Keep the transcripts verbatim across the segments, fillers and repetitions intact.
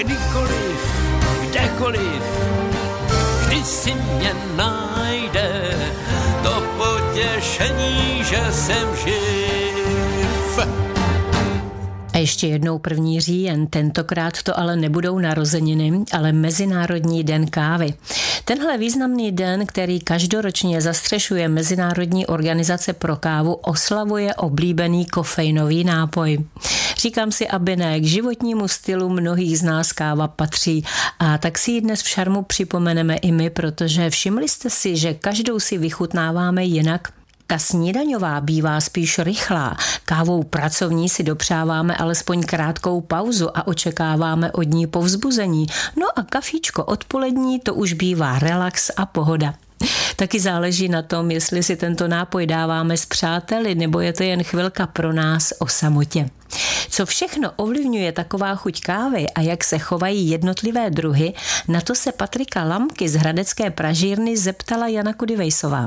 Kdykoliv, kdekoliv, vždy si mě najde to potěšení, že jsem živ. A ještě jednou první říjen, tentokrát to ale nebudou narozeniny, ale Mezinárodní den kávy. Tenhle významný den, který každoročně zastřešuje Mezinárodní organizace pro kávu, oslavuje oblíbený kofeinový nápoj. Říkám si, aby ne, k životnímu stylu mnohých z nás káva patří a tak si ji dnes v Šarmu připomeneme i my, protože všimli jste si, že každou si vychutnáváme jinak. Ta snídaňová bývá spíš rychlá, kávou pracovní si dopřáváme alespoň krátkou pauzu a očekáváme od ní povzbuzení, no a kafíčko odpolední to už bývá relax a pohoda. Taky záleží na tom, jestli si tento nápoj dáváme s přáteli, nebo je to jen chvilka pro nás o samotě. Co všechno ovlivňuje taková chuť kávy a jak se chovají jednotlivé druhy, na to se Patrika Lamky z hradecké pražírny zeptala Jana Kudivejsová.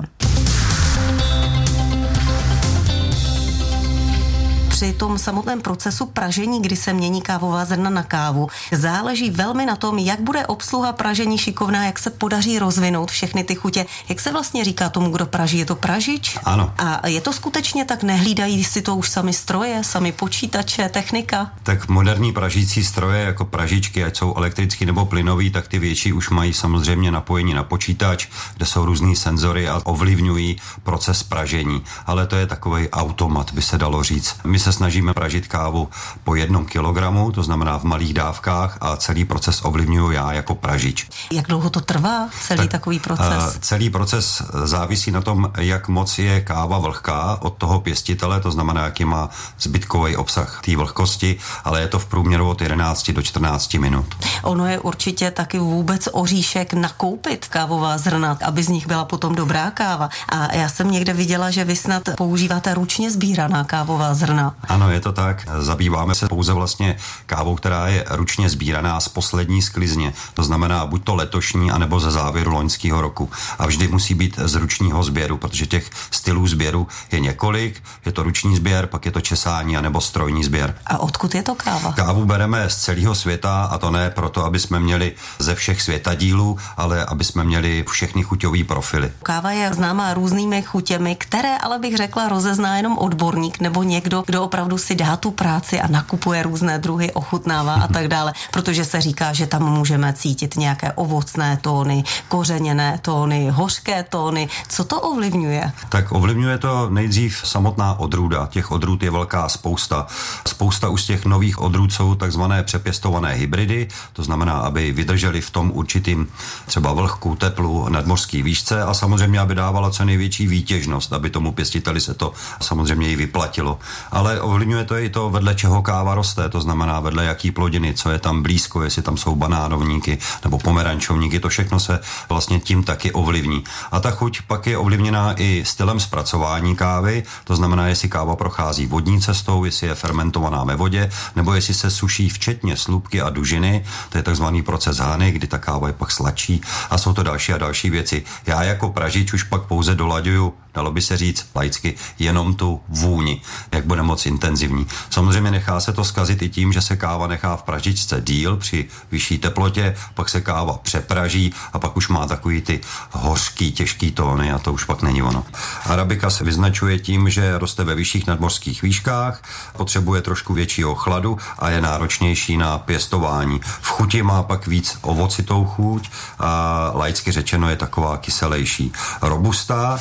Při tom samotném procesu pražení, kdy se mění kávová zrna na kávu, záleží velmi na tom, jak bude obsluha pražení šikovná, jak se podaří rozvinout všechny ty chutě. Jak se vlastně říká tomu, kdo praží? Je to pražič? Ano. A je to skutečně tak? Nehlídají si to už sami stroje, sami počítače, technika? Tak moderní pražící stroje jako pražičky, ať jsou elektrický nebo plynový, tak ty větší už mají samozřejmě napojení na počítač, kde jsou různý senzory a ovlivňují proces pražení. Ale to je takový automat, by se dalo říct. My se snažíme pražit kávu po jednom kilogramu, to znamená v malých dávkách a celý proces ovlivňuju já jako pražič. Jak dlouho to trvá, celý tak, takový proces? Uh, celý proces závisí na tom, jak moc je káva vlhká od toho pěstitele, to znamená, jaký má zbytkový obsah té vlhkosti, ale je to v průměru od jedenáct do čtrnáct minut. Ono je určitě taky vůbec oříšek nakoupit kávová zrna, aby z nich byla potom dobrá káva. A já jsem někde viděla, že vy snad používáte ručně sbíraná kávová zrna. Ano, je to tak. Zabýváme se pouze vlastně kávou, která je ručně sbíraná z poslední sklizně. To znamená buď to letošní, anebo ze závěru loňského roku. A vždy musí být z ručního sběru, protože těch stylů sběru je několik. Je to ruční sběr, pak je to česání, anebo strojní sběr. A odkud je to káva? Kávu bereme z celého světa a to ne proto, aby jsme měli ze všech světadílů, ale aby jsme měli všechny chuťové profily. Káva je známá různými chutěmi, které ale bych řekla rozezná jenom odborník nebo někdo, kdo opravdu si dá tu práci a nakupuje různé druhy, ochutnává a tak dále, protože se říká, že tam můžeme cítit nějaké ovocné tóny, kořeněné tóny, hořké tóny. Co to ovlivňuje? Tak ovlivňuje to nejdřív samotná odrůda. Těch odrůd je velká spousta. Spousta už z těch nových odrůd jsou takzvané přepěstované hybridy, to znamená, aby vydrželi v tom určitým třeba vlhku, teplu, nadmořský výšce a samozřejmě, aby dávala co největší výtěžnost, aby tomu pěstiteli se to samozřejmě i vyplatilo. Ale ovlivňuje to i to, vedle čeho káva roste, to znamená vedle jaký plodiny, co je tam blízko, jestli tam jsou banánovníky nebo pomerančovníky, to všechno se vlastně tím taky ovlivní. A ta chuť pak je ovlivněná i stylem zpracování kávy, to znamená, jestli káva prochází vodní cestou, jestli je fermentovaná ve vodě, nebo jestli se suší včetně slupky a dužiny, to je takzvaný proces Hany, kdy ta káva je pak sladší a jsou to další a další věci. Já jako pražič už pak pouze dolaďuju, dalo by se říct laicky, jenom tu vůni, jak bude moc intenzivní. Samozřejmě nechá se to zkazit i tím, že se káva nechá v pražičce díl při vyšší teplotě, pak se káva přepraží a pak už má takový ty hořký, těžký tóny a to už pak není ono. Arabika se vyznačuje tím, že roste ve vyšších nadmořských výškách, potřebuje trošku většího chladu a je náročnější na pěstování. V chuti má pak víc ovocitou chuť a laicky řečeno je taková kyselejší. Robusta,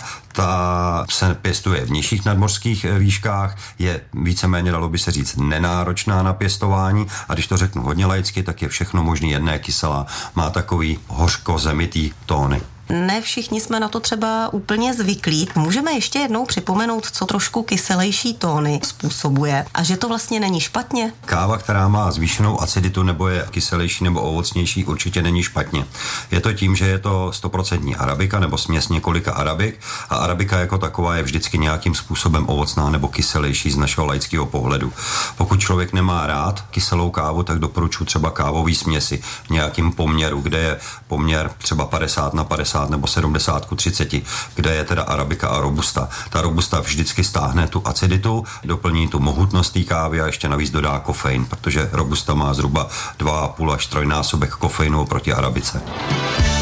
ta se pěstuje v nižších nadmořských výškách, je víceméně, dalo by se říct, nenáročná na pěstování a když to řeknu hodně laicky, tak je všechno možný, jedné kyselá, má takový hořko-zemitý tóny. Ne všichni jsme na to třeba úplně zvyklí. Můžeme ještě jednou připomenout, co trošku kyselejší tóny způsobuje a že to vlastně není špatně? Káva, která má zvýšenou aciditu nebo je kyselejší nebo ovocnější, určitě není špatně. Je to tím, že je to sto procent arabika nebo směs několika arabik a arabika jako taková je vždycky nějakým způsobem ovocná nebo kyselejší z našeho laického pohledu. Pokud člověk nemá rád kyselou kávu, tak doporučuji třeba kávový směsi v nějakým poměru, kde je poměr třeba padesát na padesát osmdesát nebo sedmdesát ku třiceti, kde je teda arabika a robusta. Ta robusta vždycky stáhne tu aciditu, doplní tu mohutnost té kávy a ještě navíc dodá kofein, protože robusta má zhruba dva a půl až trojnásobek kofeinu proti arabice.